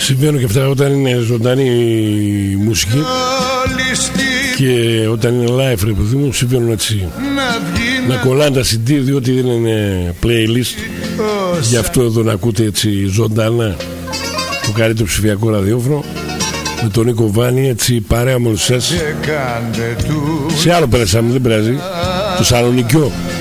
Συμβαίνουν και αυτά όταν είναι ζωντανή μουσική και όταν είναι live, ρε παιδί μου, συμβαίνουν έτσι. Να κολλάνε τα CD διότι δεν είναι playlist. Γι' αυτό εδώ να ακούτε έτσι ζωντανά το καλύτερο ψηφιακό ραδιόφωνο με τον Νίκο Βάνη, έτσι παρέα με όλους σας. Σε άλλο πέρασαμε, δεν πειράζει. Το Σαλονικιό.